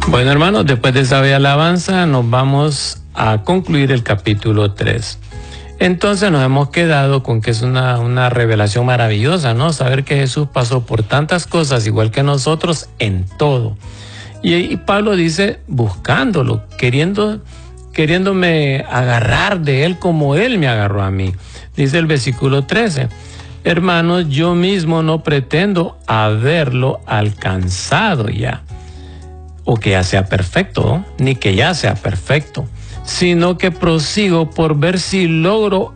Bueno, hermanos, después de esa bella alabanza nos vamos a concluir el capítulo 3. Entonces nos hemos quedado con que es una revelación maravillosa, ¿no? Saber que Jesús pasó por tantas cosas igual que nosotros en todo. Y Pablo dice, buscándolo, queriéndome agarrar de él como él me agarró a mí. Dice el versículo 13, hermanos, yo mismo no pretendo haberlo alcanzado ya, o que ya sea perfecto, ¿no? Ni que ya sea perfecto, sino que prosigo por ver si logro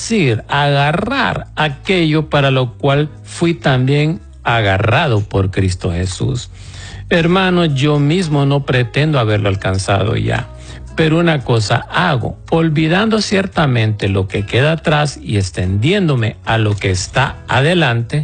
agarrar aquello para lo cual fui también agarrado por Cristo Jesús. Hermanos, yo mismo no pretendo haberlo alcanzado ya, pero una cosa hago, olvidando ciertamente lo que queda atrás y extendiéndome a lo que está adelante,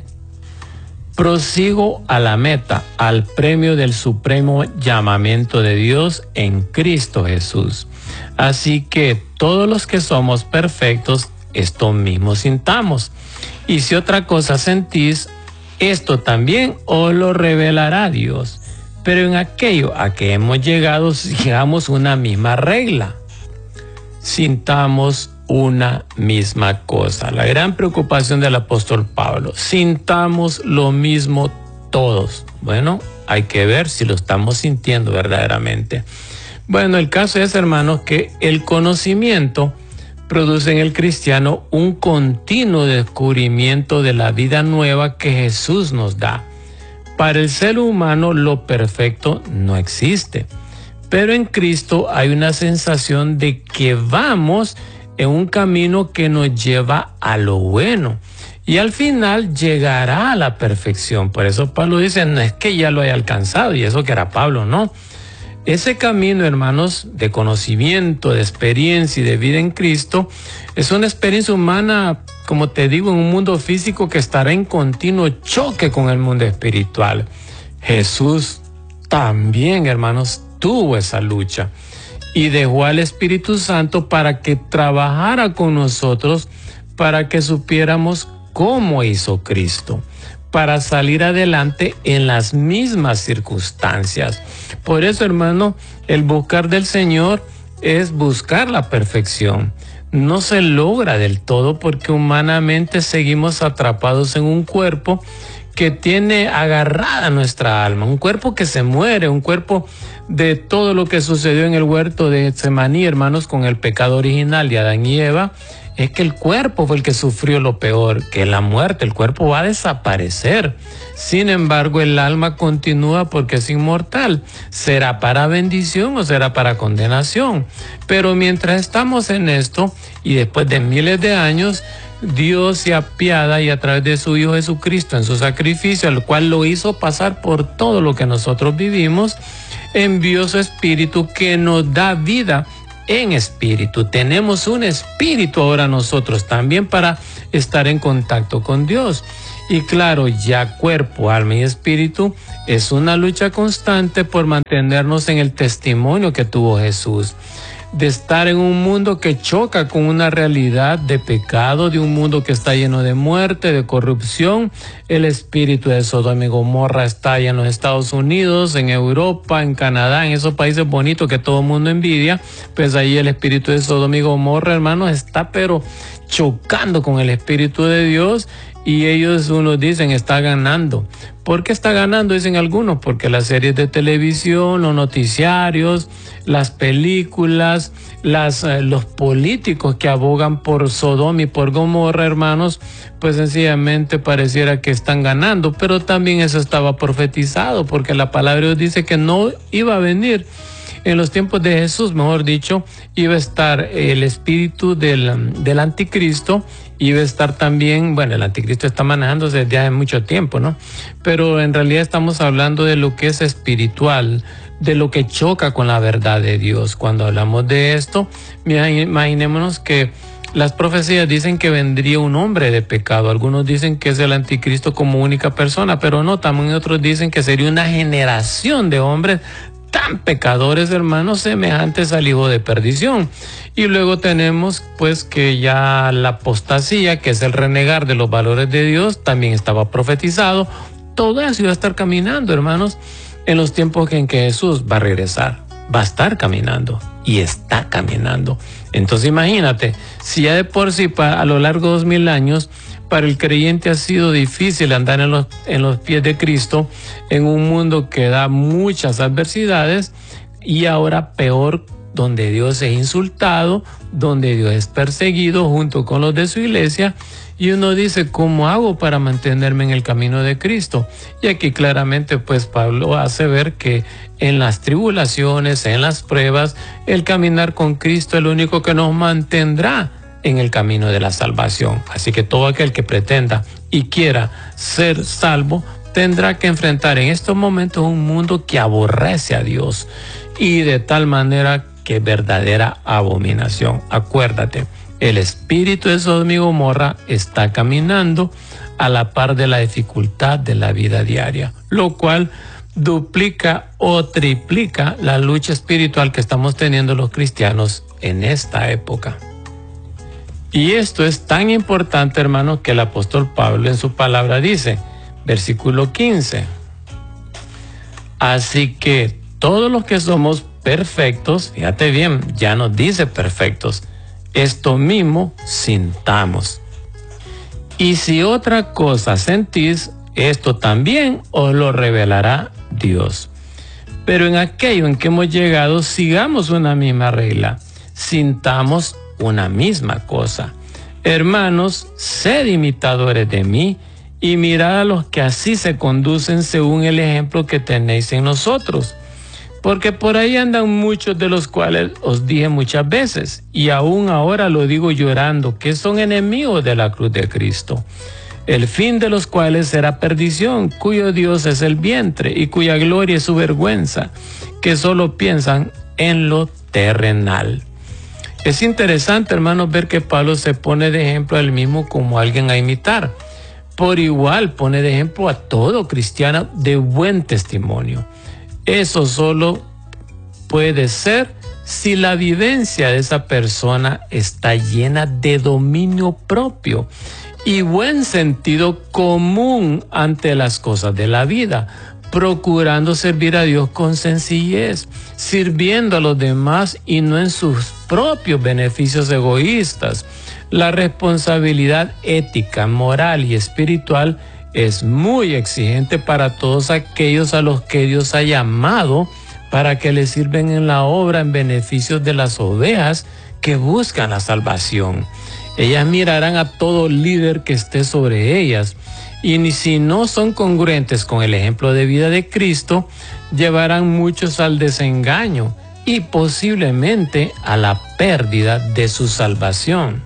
prosigo a la meta, al premio del supremo llamamiento de Dios en Cristo Jesús. Así que todos los que somos perfectos, esto mismo sintamos. Y si otra cosa sentís, esto también os lo revelará Dios. Pero en aquello a que hemos llegado, sigamos una misma regla. Sintamos una misma cosa. La gran preocupación del apóstol Pablo. Sintamos lo mismo todos. Bueno, hay que ver si lo estamos sintiendo verdaderamente. Bueno, el caso es, hermanos, que el conocimiento produce en el cristiano un continuo descubrimiento de la vida nueva que Jesús nos da. Para el ser humano lo perfecto no existe, pero en Cristo hay una sensación de que vamos en un camino que nos lleva a lo bueno y al final llegará a la perfección. Por eso Pablo dice, no es que ya lo haya alcanzado, y eso que era Pablo, ¿no? Ese camino, hermanos, de conocimiento, de experiencia y de vida en Cristo, es una experiencia humana, como te digo, en un mundo físico que estará en continuo choque con el mundo espiritual. Jesús también, hermanos, tuvo esa lucha y dejó al Espíritu Santo para que trabajara con nosotros, para que supiéramos cómo hizo Cristo, para salir adelante en las mismas circunstancias. Por eso, hermano, el buscar del Señor es buscar la perfección. No se logra del todo porque humanamente seguimos atrapados en un cuerpo que tiene agarrada nuestra alma, un cuerpo que se muere, un cuerpo de todo lo que sucedió en el huerto de Getsemaní, hermanos, con el pecado original de Adán y Eva. Es que el cuerpo fue el que sufrió lo peor, que la muerte. El cuerpo va a desaparecer. Sin embargo, el alma continúa porque es inmortal. ¿Será para bendición o será para condenación? Pero mientras estamos en esto, y después de miles de años, Dios se apiada y a través de su Hijo Jesucristo en su sacrificio, al cual lo hizo pasar por todo lo que nosotros vivimos, envió su Espíritu que nos da vida en espíritu. Tenemos un espíritu ahora nosotros también para estar en contacto con Dios. Y claro, ya cuerpo, alma y espíritu es una lucha constante por mantenernos en el testimonio que tuvo Jesús, de estar en un mundo que choca con una realidad de pecado, de un mundo que está lleno de muerte, de corrupción. El espíritu de Sodoma y Gomorra está allá en los Estados Unidos, en Europa, en Canadá, en esos países bonitos que todo el mundo envidia. Pues ahí el espíritu de Sodoma y Gomorra, hermanos, está pero chocando con el espíritu de Dios. Y ellos, unos dicen, está ganando. ¿Por qué está ganando? Dicen algunos, porque las series de televisión, los noticiarios, las películas, los políticos que abogan por Sodoma y por Gomorra, hermanos, pues sencillamente pareciera que están ganando. Pero también eso estaba profetizado, porque la palabra de Dios dice que no iba a venir. En los tiempos de Jesús, mejor dicho, iba a estar el espíritu del anticristo, iba a estar también, bueno, el anticristo está manejándose desde hace mucho tiempo, ¿no? Pero en realidad estamos hablando de lo que es espiritual, de lo que choca con la verdad de Dios. Cuando hablamos de esto, imaginémonos que las profecías dicen que vendría un hombre de pecado. Algunos dicen que es el anticristo como única persona, pero no, también otros dicen que sería una generación de hombres tan pecadores, hermanos, semejantes al hijo de perdición. Y luego tenemos pues que ya la apostasía, que es el renegar de los valores de Dios, también estaba profetizado. Todo eso iba a estar caminando, hermanos. en los tiempos en que Jesús va a regresar. Va a estar caminando y está caminando. Entonces imagínate, si ya de por sí a lo largo de 2000 años para el creyente ha sido difícil andar en los pies de Cristo en un mundo que da muchas adversidades, y ahora peor, donde Dios es insultado, donde Dios es perseguido junto con los de su iglesia, y uno dice, ¿cómo hago para mantenerme en el camino de Cristo? Y aquí claramente pues Pablo hace ver que en las tribulaciones, en las pruebas, el caminar con Cristo es lo único que nos mantendrá en el camino de la salvación. Así que todo aquel que pretenda y quiera ser salvo tendrá que enfrentar en estos momentos un mundo que aborrece a Dios, y de tal manera que verdadera abominación. Acuérdate, el espíritu de Sodoma y Gomorra está caminando a la par de la dificultad de la vida diaria, lo cual duplica o triplica la lucha espiritual que estamos teniendo los cristianos en esta época. Y esto es tan importante, hermanos, que el apóstol Pablo en su palabra dice, versículo 15, así que todos los que somos perfectos, fíjate bien, ya nos dice perfectos, esto mismo sintamos. Y si otra cosa sentís, esto también os lo revelará Dios. Pero en aquello en que hemos llegado, sigamos una misma regla, sintamos una misma cosa. Hermanos, sed imitadores de mí y mirad a los que así se conducen según el ejemplo que tenéis en nosotros. Porque por ahí andan muchos de los cuales os dije muchas veces, y aún ahora lo digo llorando, que son enemigos de la cruz de Cristo, el fin de los cuales será perdición, cuyo Dios es el vientre y cuya gloria es su vergüenza, que solo piensan en lo terrenal. Es interesante, hermanos, ver que Pablo se pone de ejemplo a él mismo como alguien a imitar. Por igual pone de ejemplo a todo cristiano de buen testimonio. Eso solo puede ser si la vivencia de esa persona está llena de dominio propio y buen sentido común ante las cosas de la vida, procurando servir a Dios con sencillez, sirviendo a los demás y no en sus propios beneficios egoístas. La responsabilidad ética, moral y espiritual es muy exigente para todos aquellos a los que Dios ha llamado para que le sirven en la obra en beneficio de las ovejas que buscan la salvación. Ellas mirarán a todo líder que esté sobre ellas, y si no son congruentes con el ejemplo de vida de Cristo, llevarán muchos al desengaño y posiblemente a la pérdida de su salvación.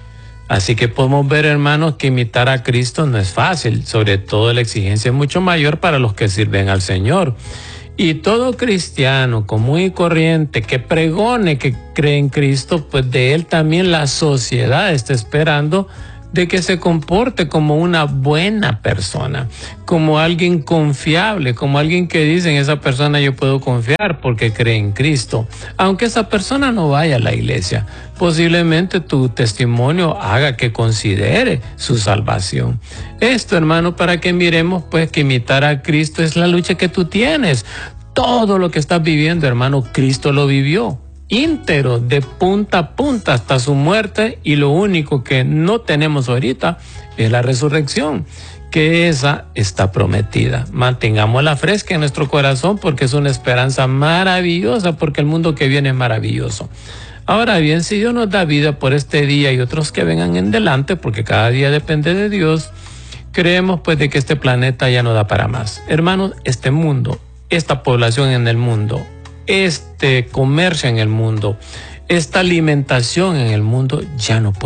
Así que podemos ver, hermanos, que imitar a Cristo no es fácil, sobre todo la exigencia es mucho mayor para los que sirven al Señor. Y todo cristiano común y corriente que pregone que cree en Cristo, pues de él también la sociedad está esperando de que se comporte como una buena persona, como alguien confiable, como alguien que dice, en esa persona yo puedo confiar porque cree en Cristo. Aunque esa persona no vaya a la iglesia, posiblemente tu testimonio haga que considere su salvación. Esto, hermano, para que miremos pues que imitar a Cristo es la lucha que tú tienes. Todo lo que estás viviendo, hermano, Cristo lo vivió íntegro, de punta a punta hasta su muerte, y lo único que no tenemos ahorita es la resurrección, que esa está prometida. Mantengámosla fresca en nuestro corazón porque es una esperanza maravillosa, porque el mundo que viene es maravilloso. Ahora bien, si Dios nos da vida por este día y otros que vengan en delante, porque cada día depende de Dios, creemos pues de que este planeta ya no da para más. Hermanos, este mundo, esta población en el mundo, este comercio en el mundo, esta alimentación en el mundo ya no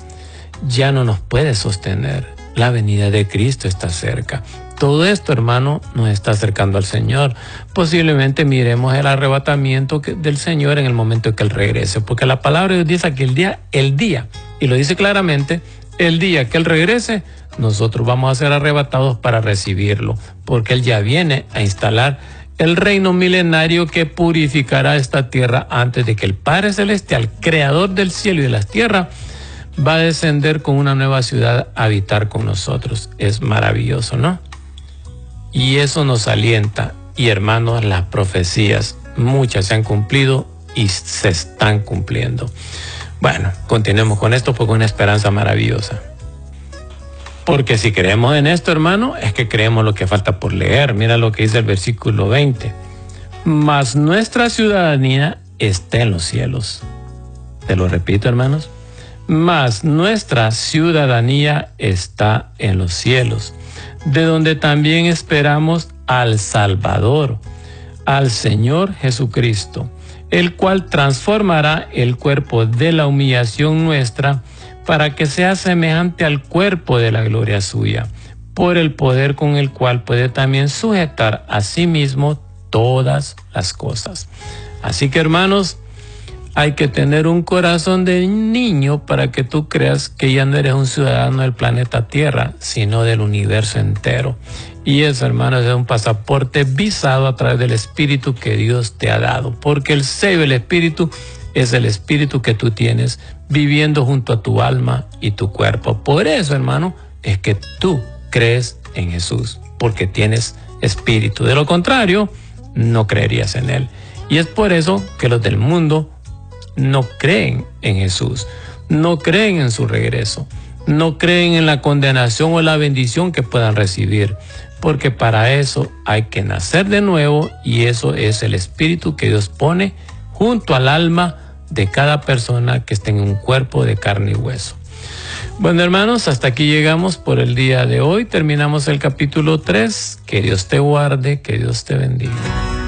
nos puede sostener. La venida de Cristo está cerca. Todo esto, hermano, nos está acercando al Señor. Posiblemente miremos el arrebatamiento del Señor en el momento en que Él regrese, porque la palabra de Dios dice que el día, y lo dice claramente, el día que Él regrese, nosotros vamos a ser arrebatados para recibirlo, porque Él ya viene a instalar el reino milenario que purificará esta tierra antes de que el Padre Celestial, creador del cielo y de la tierra, va a descender con una nueva ciudad a habitar con nosotros. Es maravilloso, ¿no? Y eso nos alienta Y hermanos, las profecías, muchas se han cumplido y se están cumpliendo. Bueno, continuemos con esto porque es una esperanza maravillosa. Porque si creemos en esto, hermano, es que creemos lo que falta por leer. Mira lo que dice el versículo 20. Mas nuestra ciudadanía está en los cielos. Te lo repito, hermanos. Mas nuestra ciudadanía está en los cielos, de donde también esperamos al Salvador, al Señor Jesucristo, el cual transformará el cuerpo de la humillación nuestra para que sea semejante al cuerpo de la gloria suya, por el poder con el cual puede también sujetar a sí mismo todas las cosas. Así que, hermanos, hay que tener un corazón de niño para que tú creas que ya no eres un ciudadano del planeta Tierra, sino del universo entero. Y eso, hermanos, es un pasaporte visado a través del Espíritu que Dios te ha dado, porque el sello del Espíritu es el Espíritu que tú tienes viviendo junto a tu alma y tu cuerpo. Por eso, hermano, es que tú crees en Jesús, porque tienes Espíritu. De lo contrario, no creerías en Él. Y es por eso que los del mundo no creen en Jesús, no creen en su regreso, no creen en la condenación o la bendición que puedan recibir, porque para eso hay que nacer de nuevo, y eso es el Espíritu que Dios pone junto al alma de cada persona que esté en un cuerpo de carne y hueso. Bueno, hermanos, hasta aquí llegamos por el día de hoy. Terminamos el capítulo 3. Que Dios te guarde, que Dios te bendiga.